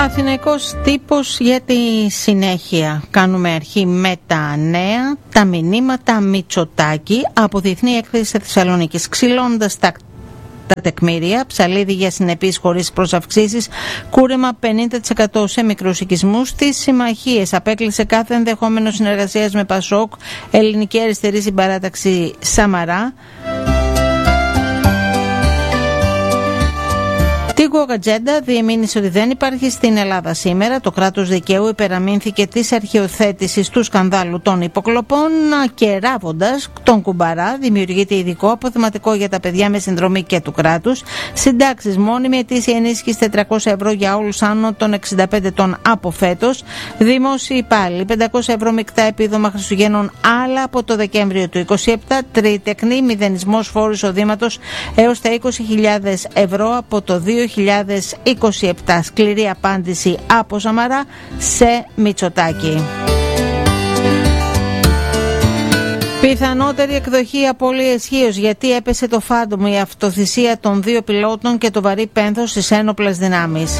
Αθηναϊκός τύπος για τη συνέχεια. Κάνουμε αρχή με τα νέα, τα μηνύματα Μητσοτάκη από Διεθνή Έκθεση Θεσσαλονίκης. Ξυλώντας τα τεκμήρια, ψαλίδι για συνεπείς χωρίς προσαυξήσεις, κούρεμα 50% σε μικρούς οικισμούς, τις συμμαχίες. Απέκλεισε κάθε ενδεχόμενο συνεργασίας με Πασόκ, Ελληνική Αριστερή Συμπαράταξη Σαμαρά. Τίγου Ατζέντα διεμήνυσε ότι δεν υπάρχει στην Ελλάδα σήμερα. Το κράτος δικαίου υπεραμείνθηκε της αρχαιοθέτησης του σκανδάλου των υποκλοπών και ράβοντας τον Κουμπαρά δημιουργείται ειδικό αποθεματικό για τα παιδιά με συνδρομή και του κράτους. Συντάξεις, μόνιμη ετήσια ενίσχυση 400 ευρώ για όλους άνω των 65 ετών από φέτος. Δημόσιοι υπάλληλοι 500 ευρώ μεικτά επίδομα Χριστουγέννων άλλα από το Δεκέμβριο του 2027. Τριτεκνή μηδενισμός φόρου εισοδήματος έως τα 20.000 ευρώ από το 2027. Σκληρή απάντηση από Σαμαρά σε Μητσοτάκη. Πιθανότερη εκδοχή απώλεια ισχύως γιατί έπεσε το Φάντομ, η αυτοθυσία των 2 πιλότων και το βαρύ πένθος στις ένοπλες δυνάμεις.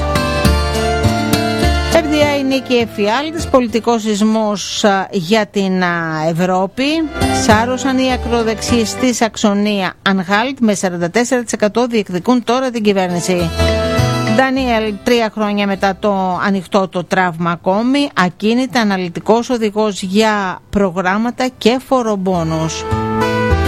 FDI νίκη εφιάλτης, πολιτικός σεισμός για την Ευρώπη. Σάρωσαν οι ακροδεξιοί στη Σαξονία Ανχάλτ με 44% διεκδικούν τώρα την κυβέρνηση. Ντανιέλ, 3 χρόνια μετά το ανοιχτό το τραύμα ακόμη, ακίνητα, αναλυτικός οδηγός για προγράμματα και φορομπόνους.